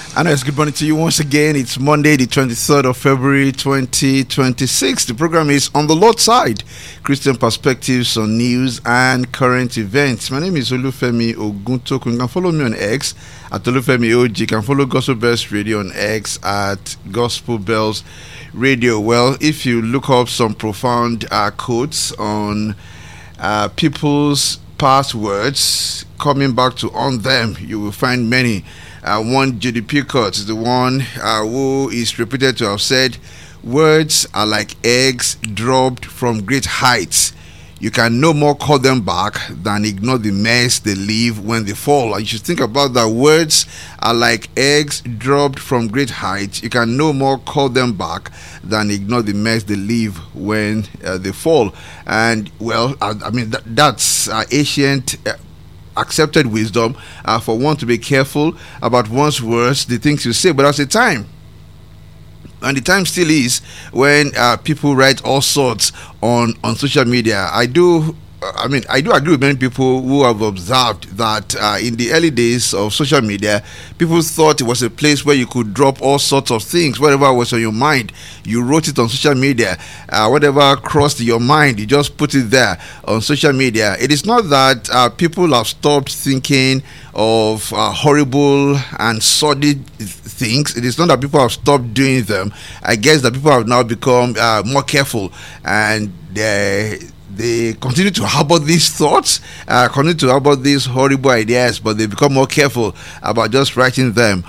And yes, good morning to you once again. It's Monday, the 23rd of February, 2026. The program is On the Lord's Side, Christian Perspectives on News and Current Events. My name is Olufemi Oguntoku. You can follow me on X at Olufemi OG. You can follow Gospel Bells Radio on X at Gospel Bells Radio. Well, if you look up some profound quotes on people's past words, coming back to on them, you will find many. One, Judy Pickett is the one who is reputed to have said, "Words are like eggs dropped from great heights. You can no more call them back than ignore the mess they leave when they fall." And you should think about that. Words are like eggs dropped from great heights. You can no more call them back than ignore the mess they leave when they fall. And well, that's ancient accepted wisdom for one to be careful about one's words, the things you say. But there's a time, and the time still is, when people write all sorts on social media. I do agree with many people who have observed that in the early days of social media, people thought it was a place where you could drop all sorts of things. Whatever was on your mind, you wrote it on social media. Whatever crossed your mind, you just put it there on social media. It is not that people have stopped thinking of horrible and sordid things. It is not that people have stopped doing them. I guess that people have now become more careful, and they continue to harbor these thoughts, continue to harbor these horrible ideas, but they become more careful about just writing them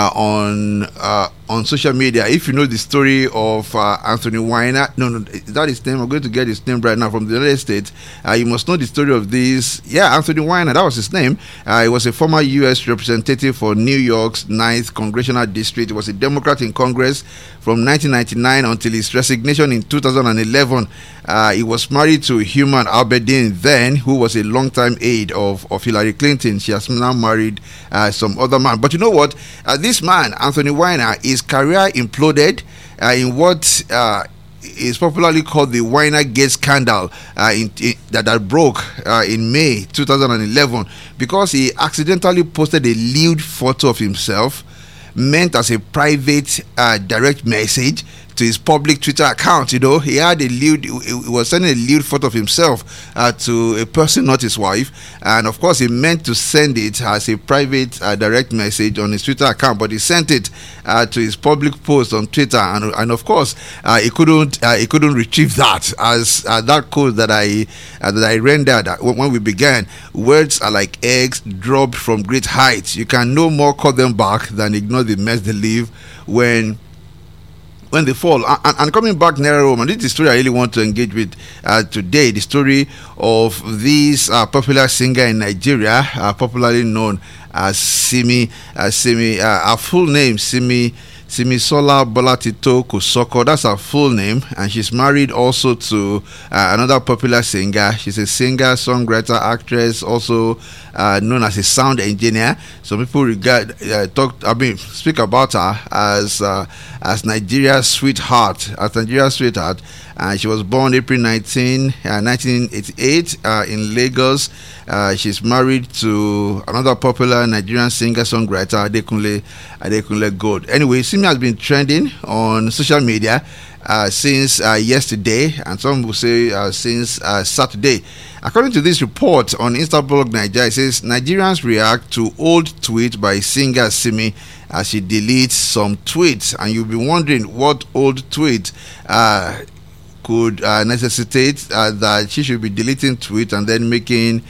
on social media. If you know the story of Anthony Weiner, no, that is his name. I'm going to get his name right now from the United States. You must know the story of this. Yeah, Anthony Weiner, that was his name. He was a former U.S. representative for New York's 9th Congressional District. He was a Democrat in Congress from 1999 until his resignation in 2011. He was married to Human Abedin then, who was a longtime aide of Hillary Clinton. She has now married some other man. But you know what? This man, Anthony Weiner, his career imploded in what is popularly called the Weiner Gate scandal that broke in May 2011, because he accidentally posted a lewd photo of himself meant as a private direct message to his public Twitter account. You know, he was sending a lewd photo of himself to a person, not his wife, and of course he meant to send it as a private direct message on his Twitter account, but he sent it to his public post on Twitter, and of course he couldn't retrieve that, as that code that I rendered when we began. Words are like eggs dropped from great heights. You can no more call them back than ignore the mess they leave when they fall. And coming back nearer home, and this is the story I really want to engage with today, the story of this popular singer in Nigeria, popularly known as Simi. Her full name, Simisola Bolatito Kosoko. That's her full name, and she's married also to another popular singer. She's a singer, songwriter, actress, also known as a sound engineer. Some people speak about her as Nigeria's sweetheart. And she was born April 19, 1988 in Lagos. She's married to another popular Nigerian singer-songwriter, Adekunle Gold. Anyway, Simi has been trending on social media since yesterday, and some will say since Saturday. According to this report on Instablog Nigeria, it says Nigerians react to old tweets by singer Simi as she deletes some tweets. And you'll be wondering what old tweet could necessitate that she should be deleting tweets and then making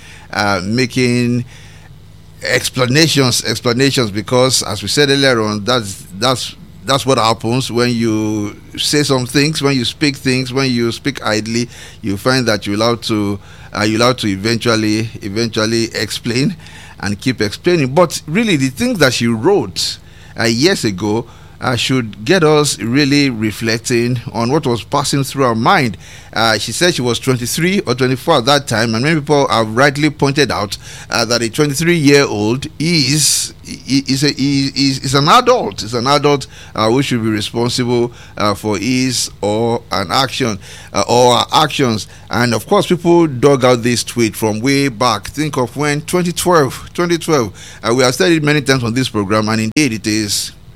explanations, because as we said earlier on, that's what happens when you say some things, when you speak things, when you speak idly. You find that you'll have to eventually explain and keep explaining. But really, the things that she wrote years ago should get us really reflecting on what was passing through her mind. She said she was 23 or 24 at that time, and many people have rightly pointed out that a 23-year-old is an adult. Is an adult who should be responsible for his or an action or her actions. And of course, people dug out this tweet from way back. Think of when 2012. We have said it many times on this program, and indeed it is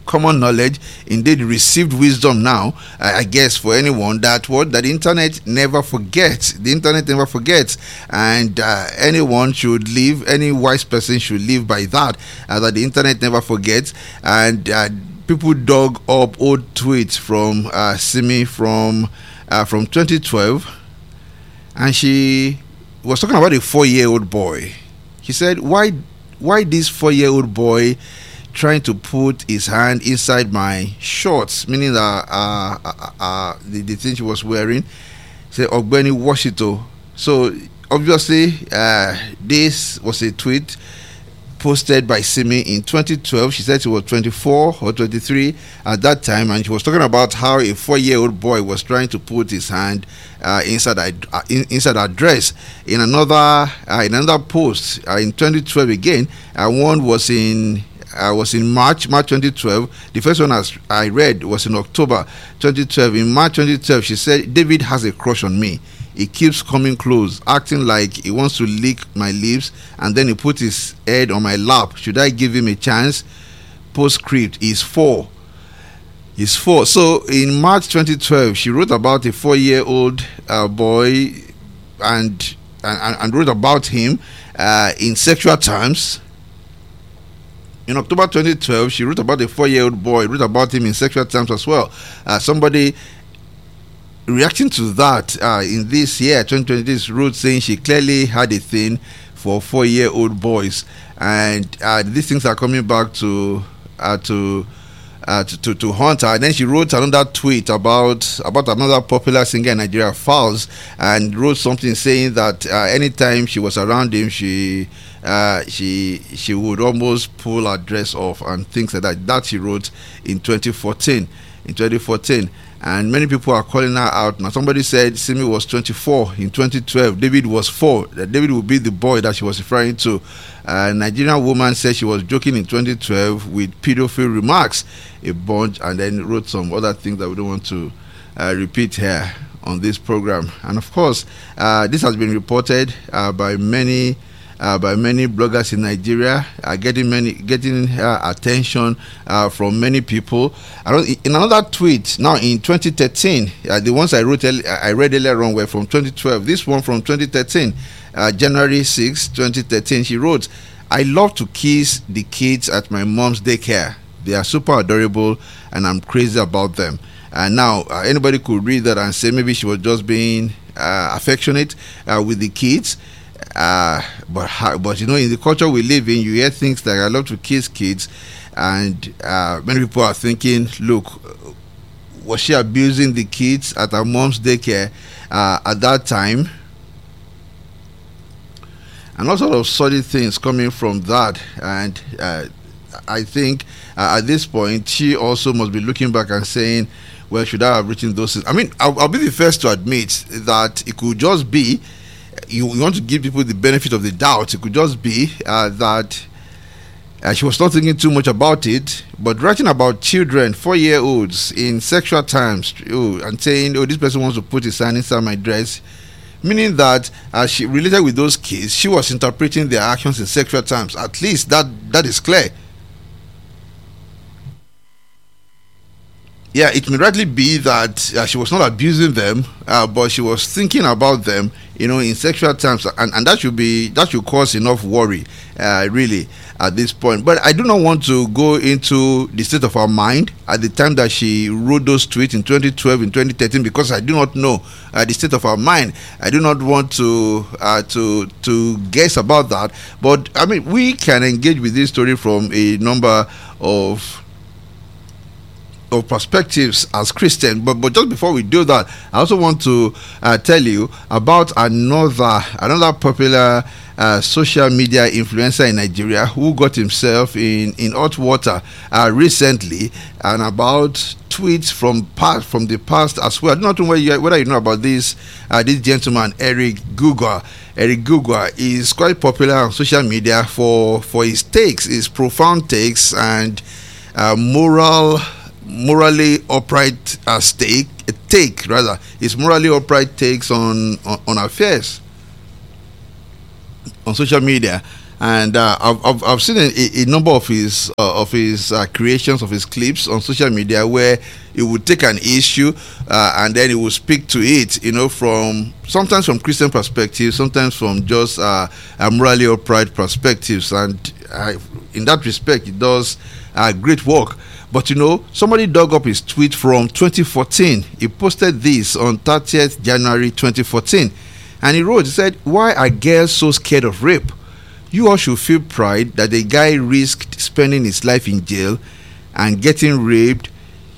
common knowledge, indeed received wisdom now, I guess, for anyone, that the internet never forgets. The internet never forgets, and anyone should live, any wise person should live by that, that the internet never forgets. And people dug up old tweets from Simi from 2012, and she was talking about a 4-year-old boy. He said, why this 4-year-old boy trying to put his hand inside my shorts, meaning that the thing she was wearing. He said, Ogbeni, wash it. So obviously this was a tweet posted by Simi in 2012. She said she was 24 or 23 at that time, and she was talking about how a 4-year-old boy was trying to put his hand inside her dress. In another post in 2012 again, one was in March 2012. The first one I read was in October 2012. In March 2012, she said, David has a crush on me. He keeps coming close, acting like he wants to lick my lips, and then he put his head on my lap. Should I give him a chance? Postscript, he's 4. So in March 2012, she wrote about a 4-year-old boy and wrote about him in sexual terms. In October 2012, she wrote about a 4-year-old boy, wrote about him in sexual terms as well. Somebody reacting to that in this year, 2020, wrote saying she clearly had a thing for 4-year-old boys, and these things are coming back to haunt her. And then she wrote another tweet about another popular singer in Nigeria, Falz, and wrote something saying that anytime she was around him, she would almost pull her dress off and things like that. That she wrote in 2014. And many people are calling her out. Now, somebody said Simi was 24 in 2012. David was 4. That David would be the boy that she was referring to. A Nigerian woman said she was joking in 2012 with pedophile remarks, a bunch, and then wrote some other things that we don't want to repeat here on this program. And of course, this has been reported by many bloggers in Nigeria, getting attention from many people. In another tweet now in 2013, the ones I read earlier on were from 2012. This one from 2013, January 6, 2013. She wrote, "I love to kiss the kids at my mom's daycare. They are super adorable, and I'm crazy about them." And now anybody could read that and say maybe she was just being affectionate with the kids. But you know, in the culture we live in, you hear things like "I love to kiss kids," and many people are thinking, look, was she abusing the kids at her mom's daycare at that time? And all sort of solid things coming from that. And I think at this point she also must be looking back and saying, well, should I have written those things? I mean, I'll be the first to admit that it could just be, you want to give people the benefit of the doubt, it could just be that she was not thinking too much about it. But writing about children, 4-year-olds, in sexual terms, and saying, this person wants to put his hand inside my dress, meaning that she related with those kids, she was interpreting their actions in sexual terms. At least that is clear. Yeah, it may rightly be that she was not abusing them, but she was thinking about them, in sexual terms, and that should cause enough worry, really, at this point. But I do not want to go into the state of her mind at the time that she wrote those tweets in 2012, in 2013, because I do not know the state of her mind. I do not want to guess about that. But I mean, we can engage with this story from a number of perspectives as Christian, but just before we do that, I also want to tell you about another popular social media influencer in Nigeria who got himself in hot water recently, and about tweets from the past as well. I don't know whether you know about this gentleman, Eric Gugwa. Eric Gugwa is quite popular on social media for his takes, his profound takes, and morally upright his morally upright takes on affairs on social media. And I've seen a number of his creations, of his clips on social media, where he would take an issue and then he would speak to it, from sometimes from Christian perspective, sometimes from just a morally upright perspectives. And in that respect, he does great work. But somebody dug up his tweet from 2014. He posted this on 30th January 2014, and he said, "Why are girls so scared of rape? You all should feel pride that the guy risked spending his life in jail and getting raped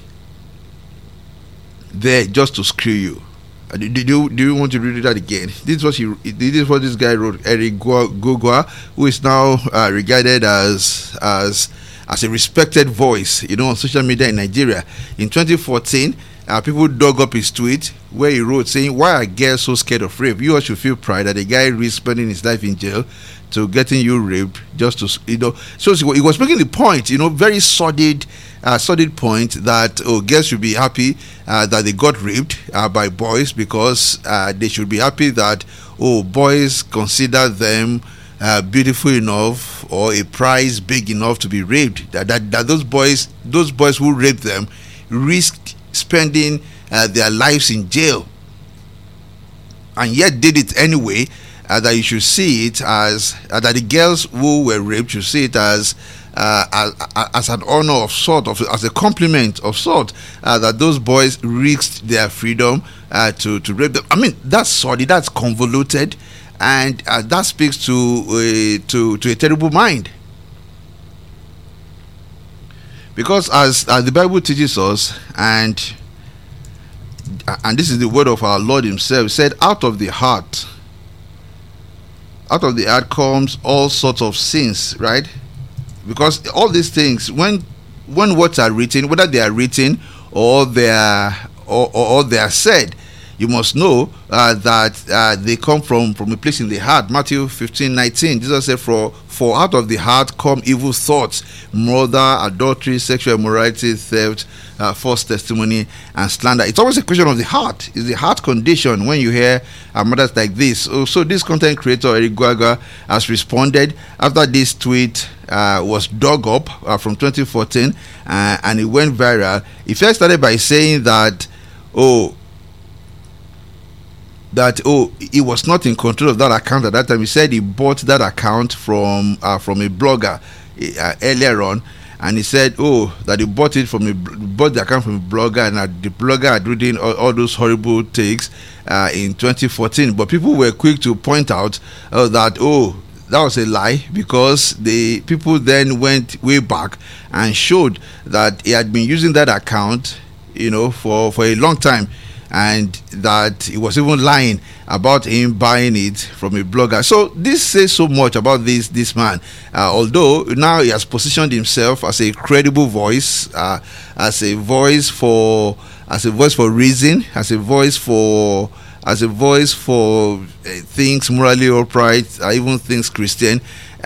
there just to screw you." Do you want to read that again? This is what this guy wrote, Eric Gogwa, who is now regarded as a respected voice, on social media in Nigeria. In 2014, people dug up his tweet where he wrote saying, "Why are girls so scared of rape? You all should feel pride that a guy risked spending his life in jail to getting you raped just to." So he was making the point, very solid point that girls should be happy that they got raped by boys, because they should be happy that boys consider them beautiful enough or a prize big enough to be raped. That those boys who raped them risked spending their lives in jail, and yet did it anyway. That you should see it as that the girls who were raped should see it as an honor of sort, as a compliment of sort, that those boys risked their freedom to rape them. I mean, that's solid, that's convoluted, and that speaks to a terrible mind. Because as the Bible teaches us, and this is the word of our Lord himself, said, out of the heart comes all sorts of sins, right? Because all these things, when words are written, whether they are written or they are said, you must know that they come from a place in the heart. Matthew 15:19, Jesus said, for out of the heart come evil thoughts, murder, adultery, sexual immorality, theft, false testimony, and slander. It's always a question of the heart. It's the heart condition when you hear matters like this. So this content creator, Eric Gwaga, has responded after this tweet was dug up from 2014, and it went viral. He first started by saying that he was not in control of that account at that time. He said he bought that account from a blogger earlier on, and he said that he bought the account from a blogger, and that the blogger had written all those horrible takes in 2014. But people were quick to point out that was a lie, because the people then went way back and showed that he had been using that account for a long time, and that he was even lying about him buying it from a blogger. So this says so much about this man, although now he has positioned himself as a credible voice, as a voice for reason, as a voice for things morally upright, even things Christian.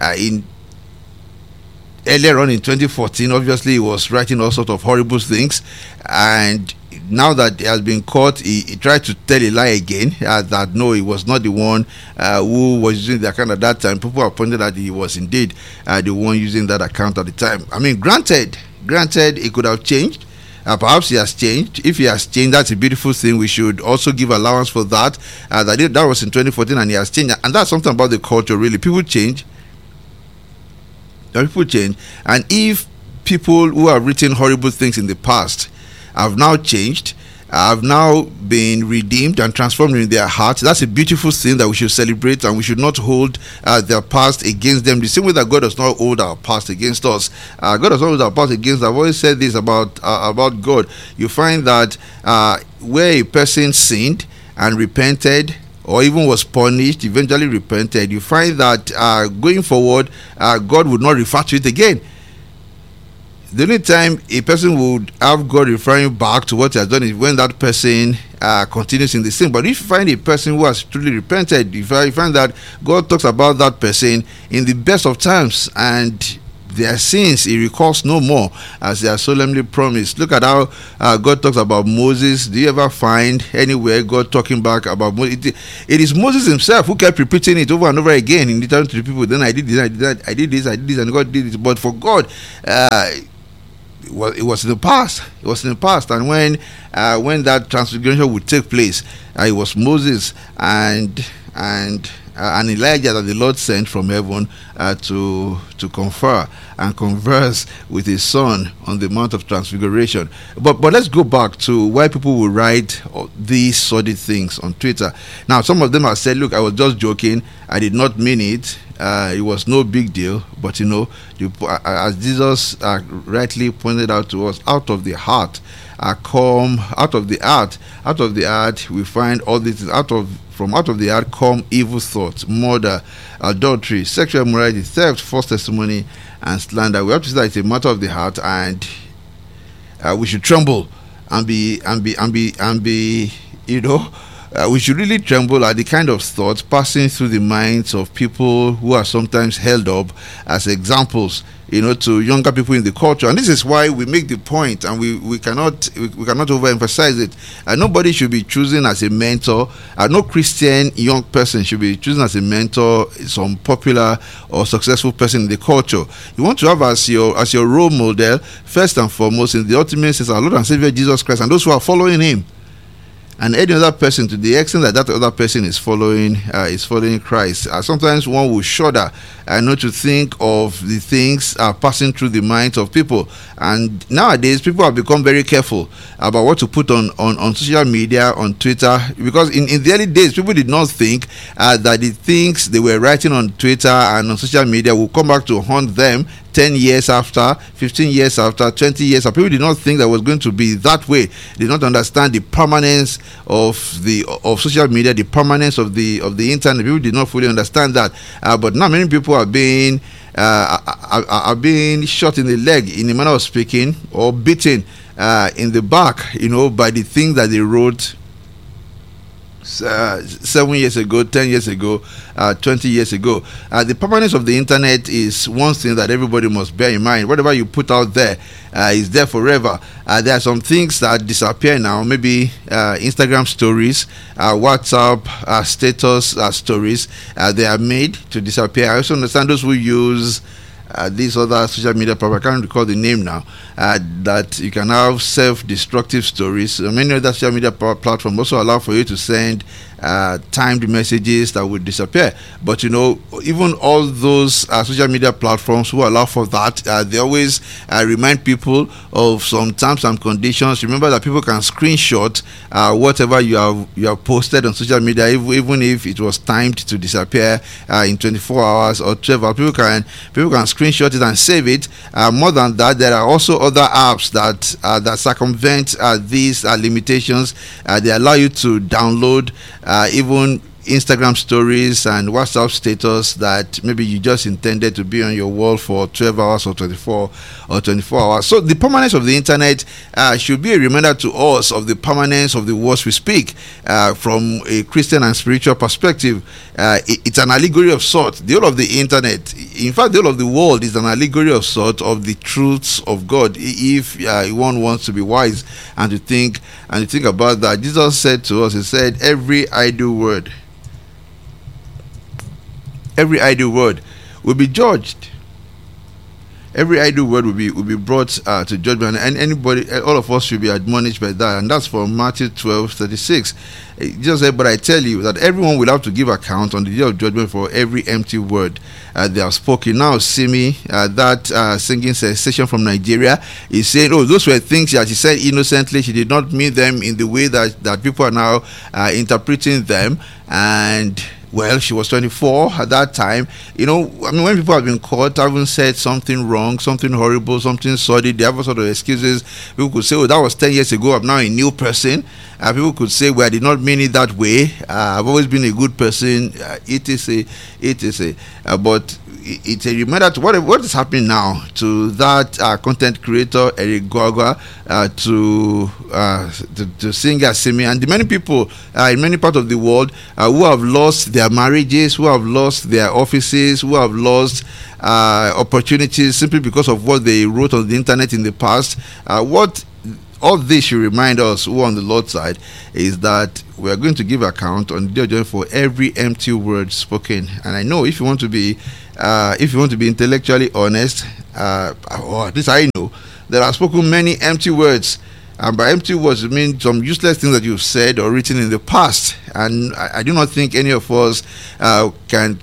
Earlier on in 2014, obviously he was writing all sorts of horrible things, and now that he has been caught, he tried to tell a lie again, that no, he was not the one who was using the account at that time. People have pointed that he was indeed the one using that account at the time. I mean, granted, he could have changed. Perhaps he has changed. If he has changed, that's a beautiful thing. We should also give allowance for that. That was in 2014, and he has changed. And that's something about the culture, really. People change. And if people who have written horrible things in the past have now changed, have now been redeemed and transformed in their hearts, that's a beautiful thing that we should celebrate, and we should not hold their past against them, the same way that God does not hold our past against us. God does not hold our past against us. I've always said this about God. You find that where a person sinned and repented, or even was punished, eventually repented, you find that going forward, God would not refer to it again. The only time a person would have God referring back to what he has done is when that person continues in the sin. But if you find a person who has truly repented, you find that God talks about that person in the best of times, and their sins he recalls no more, as they are solemnly promised. Look at how God talks about Moses. Do you ever find anywhere God talking back about Moses? It is Moses himself who kept repeating it over and over again in return to the people. Then I did this, I did that, I did this, and God did it. But for God, it was in the past. It was in the past, and when that transfiguration would take place, it was Moses and Elijah that the Lord sent from heaven to confer and converse with his son on the Mount of Transfiguration. But let's go back to why people will write these sordid things on Twitter. Now, some of them have said, "Look, I was just joking. I did not mean it. It was no big deal." But as Jesus rightly pointed out to us, out of the heart out of the heart we find all these things. From out of the heart come evil thoughts, murder, adultery, sexual immorality, theft, false testimony, and slander. We have to say that it's a matter of the heart, and we should tremble and be we should really tremble at the kind of thoughts passing through the minds of people who are sometimes held up as examples, to younger people in the culture. And this is why we make the point, and we cannot overemphasize it. Nobody should be chosen as a mentor. No Christian young person should be chosen as a mentor some popular or successful person in the culture. You want to have as your role model, first and foremost, in the ultimate sense, our Lord and Savior Jesus Christ, and those who are following him. And any other person, to the extent that other person is following Christ, sometimes one will shudder not to think of the things passing through the minds of people. And nowadays, people have become very careful about what to put on social media, on Twitter, because in the early days, people did not think that the things they were writing on Twitter and on social media will come back to haunt them 10 years after, 15 years after, 20 years after. People did not think that was going to be that way. They did not understand the permanence of social media, the permanence of the internet. People did not fully understand that. But now many people are being shot in the leg, in a manner of speaking, or beaten in the back, by the things that they wrote 7 years ago, 10 years ago, 20 years ago. The permanence of the internet is one thing that everybody must bear in mind. Whatever you put out there is there forever. There are some things that disappear now, maybe Instagram stories, WhatsApp status stories. They are made to disappear. I also understand those who use these other social media platforms, I can't recall the name now, that you can have self-destructive stories. Many other social media platforms also allow for you to send timed messages that would disappear. But even all those social media platforms who allow for that, they always remind people of some terms and conditions. Remember that people can screenshot whatever you have posted on social media, even if it was timed to disappear in 24 hours or 12 hours. People can screenshot it and save it. More than that, there are also other apps that circumvent these limitations. They allow you to download even Instagram stories and WhatsApp status that maybe you just intended to be on your wall for 12 hours or 24 hours. So the permanence of the internet should be a reminder to us of the permanence of the words we speak from a Christian and spiritual perspective. It's an allegory of sort. The whole of the internet, in fact, the whole of the world is an allegory of sort of the truths of God. If one wants to be wise and to think about that, Jesus said to us, he said, every idle word will be judged. Every idle word will be brought to judgment, and all of us should be admonished by that. And that's from Matthew 12:36. Jesus said, "But I tell you that everyone will have to give account on the day of judgment for every empty word they have spoken." Now, Simi, that singing sensation from Nigeria, is saying, "Oh, those were things that she said innocently. She did not mean them in the way that people are now interpreting them." And well, she was 24 at that time. When people have been caught, having said something wrong, something horrible, something sordid, they have all sort of excuses. People could say, "Oh, that was 10 years ago. I'm now a new person." People could say, "Well, I did not mean it that way. I've always been a good person." Etc. But it's a reminder to what is happening now to that content creator Eric Gwagwa, to singer Simi, and the many people in many parts of the world who have lost their their marriages, who have lost their offices, who have lost opportunities simply because of what they wrote on the internet in the past. What all this should remind us who are on the Lord's side is that we are going to give account on the day of judgment for every empty word spoken. And I know if you want to be intellectually honest, or at least I know there are spoken many empty words. And by empty words, it means some useless things that you've said or written in the past. And I do not think any of us can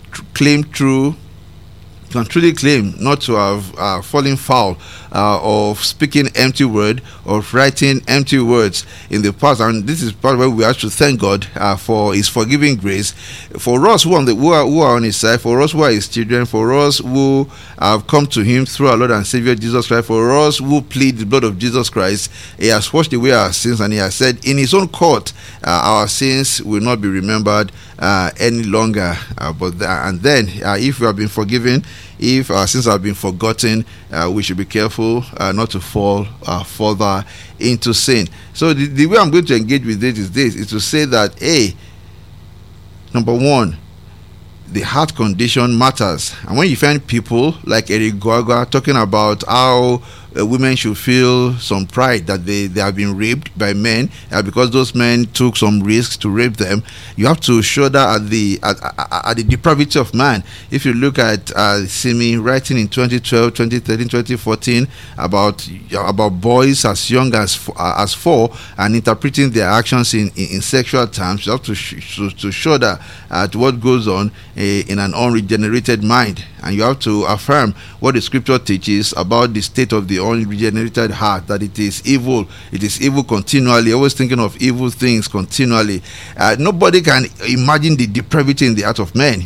truly claim not to have fallen foul of speaking empty word, of writing empty words in the past. And this is part where we have to thank God for His forgiving grace. For us who are on His side, for us who are His children, for us who have come to Him through our Lord and Savior Jesus Christ, for us who plead the blood of Jesus Christ, He has washed away our sins, and He has said in His own court our sins will not be remembered any longer. Then if we have been forgiven, if our sins have been forgotten, we should be careful not to fall further into sin. So the way I'm going to engage with this is to say that, number one, the heart condition matters. And when you find people like Eric Guagua talking about how women should feel some pride that they have been raped by men because those men took some risks to rape them, you have to shudder at the depravity of man. If you look at Simi writing in 2012, 2013, 2014 about boys as young as 4 and interpreting their actions in sexual terms, you have to shudder at what goes on in an unregenerated mind. And you have to affirm what the scripture teaches about the state of the unregenerated heart, that it is evil continually, always thinking of evil things continually. Nobody can imagine the depravity in the heart of man.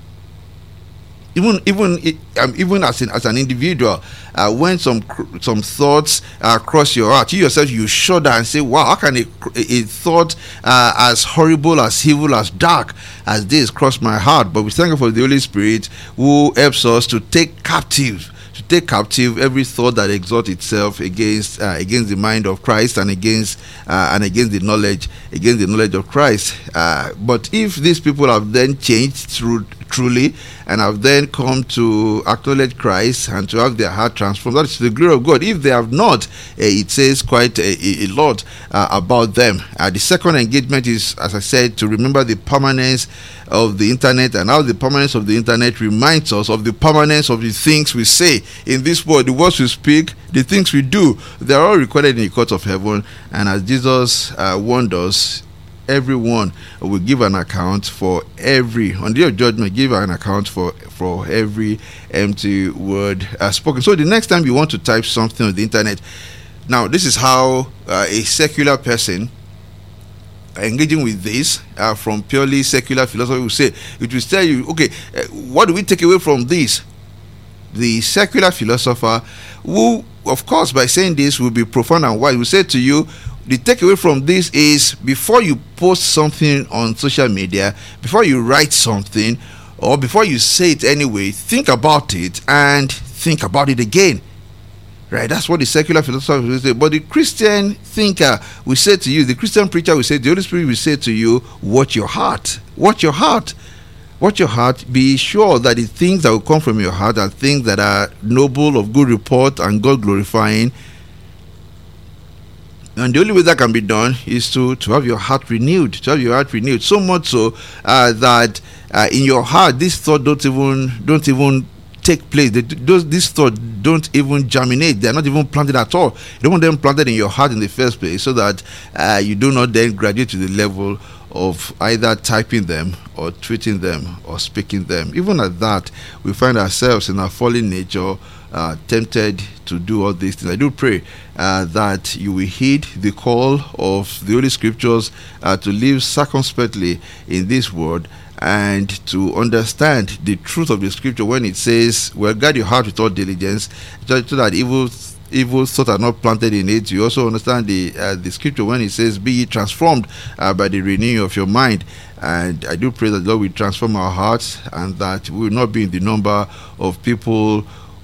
Even as an individual, when some thoughts cross your heart, you shudder and say, wow, how can a thought as horrible, as evil, as dark as this cross my heart? But we thank God for the Holy Spirit who helps us to take captive every thought that exalts itself against the mind of Christ and against the knowledge of Christ. But if these people have then changed truly and have then come to acknowledge Christ and to have their heart transformed, that is the glory of God. If they have not, it says quite a lot about them. The second engagement is, as I said, to remember the permanence of the internet, and how the permanence of the internet reminds us of the permanence of the things we say in this world, the words we speak, the things we do. They are all recorded in the court of heaven, and as Jesus warned us, everyone will give an account for on the day of judgment, give an account for every empty word spoken. So the next time you want to type something on the internet, now this is how a secular person engaging with this from purely secular philosophy will say. It will tell you, okay, what do we take away from this? The secular philosopher, who of course by saying this will be profound and wise, will say to you, the takeaway from this is, before you post something on social media, before you write something, or before you say it anyway, think about it and think about it again. Right, that's what the secular philosopher will say. But the Christian thinker will say to you, the Christian preacher will say, the Holy Spirit will say to you, watch your heart. Watch your heart. Watch your heart. Be sure that the things that will come from your heart are things that are noble, of good report, and God glorifying. And the only way that can be done is to have your heart renewed. To have your heart renewed. So much so that in your heart, this thought don't even take place. These thoughts don't even germinate. They're not even planted at all. You don't want them planted in your heart in the first place, so that you do not then graduate to the level of either typing them or tweeting them or speaking them. Even at that, we find ourselves in our fallen nature tempted to do all these things. I do pray that you will heed the call of the Holy Scriptures to live circumspectly in this world, and to understand the truth of the Scripture when it says, well, guard your heart with all diligence, so that evil thoughts are not planted in it. You also understand the Scripture when it says, be ye transformed by the renewing of your mind. And I do pray that Lord will transform our hearts, and that we will not be in the number of people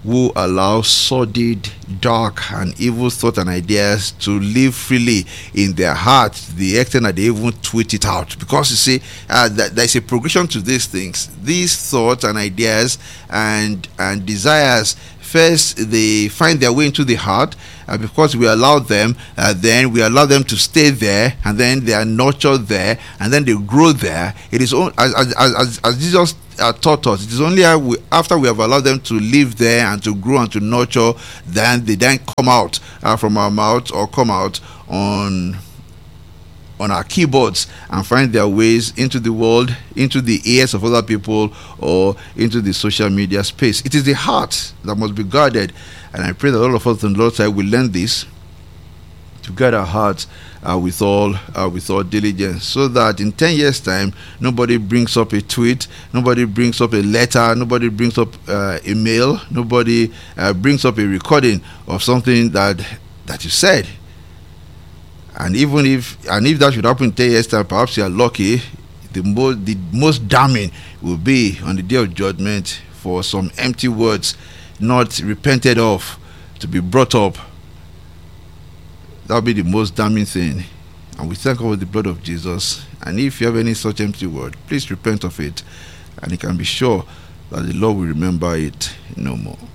who allow sordid, dark, and evil thoughts and ideas to live freely in their hearts, the extent that they even tweet it out. Because you see, there's a progression to these things. These thoughts and ideas and desires, first they find their way into the heart, because we allow them, then we allow them to stay there, and then they are nurtured there, and then they grow there. It is as Jesus taught us, it is only after we have allowed them to live there and to grow and to nurture, then they then come out from our mouth, or come out on our keyboards and find their ways into the world, into the ears of other people, or into the social media space. It is the heart that must be guarded, and I pray that all of us on the Lord's side will learn this, to guard our hearts with all diligence, so that in 10 years' time, nobody brings up a tweet, nobody brings up a letter, nobody brings up a mail, nobody brings up a recording of something that you said. And even if that should happen in 10 years' time, perhaps you are lucky. The most damning will be on the day of judgment for some empty words not repented of to be brought up. That will be the most damning thing. And we thank God with the blood of Jesus. And if you have any such empty word, please repent of it, and you can be sure that the Lord will remember it no more.